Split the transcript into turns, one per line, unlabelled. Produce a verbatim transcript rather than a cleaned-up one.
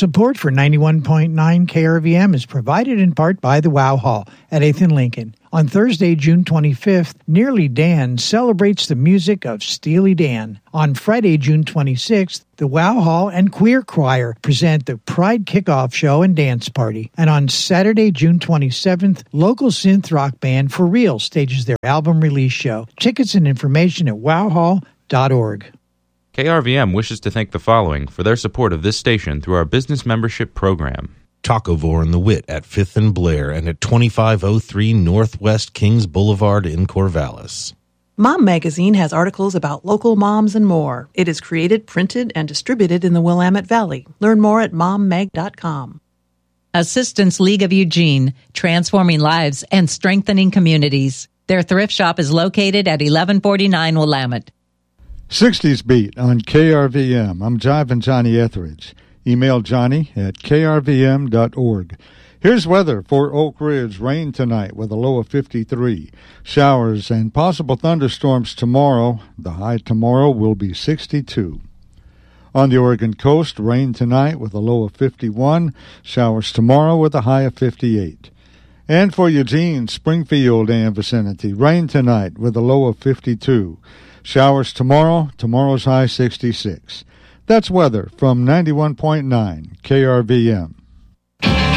Support for ninety-one point nine K R V M is provided in part by the Wow Hall at eighth and Lincoln. On Thursday, June twenty-fifth, Nearly Dan celebrates the music of Steely Dan. On Friday, June twenty-sixth, the Wow Hall and Queer Choir present the Pride Kickoff Show and Dance Party. And on Saturday, June twenty-seventh, local synth rock band For Real stages their album release show. Tickets and information at wow hall dot org.
K R V M wishes to thank the following for their support of this station through our business membership program.
Tacovore and the Wit at fifth and Blair and at twenty-five oh three Northwest Kings Boulevard in Corvallis.
Mom Magazine has articles about local moms and more. It is created, printed, and distributed in the Willamette Valley. Learn more at mom mag dot com.
Assistance League of Eugene, transforming lives and strengthening communities. Their thrift shop is located at eleven forty-nine Willamette.
sixties Beat on K R V M. I'm Jivin' Johnny Etheridge. Email Johnny at k r v m dot org. Here's weather for Oak Ridge. Rain tonight with a low of fifty-three. Showers and possible thunderstorms tomorrow. The high tomorrow will be sixty-two. On the Oregon coast, rain tonight with a low of fifty-one. Showers tomorrow with a high of fifty-eight. And for Eugene, Springfield, and vicinity, rain tonight with a low of fifty-two. Showers tomorrow, tomorrow's high sixty-six. That's weather from ninety-one point nine K R V M.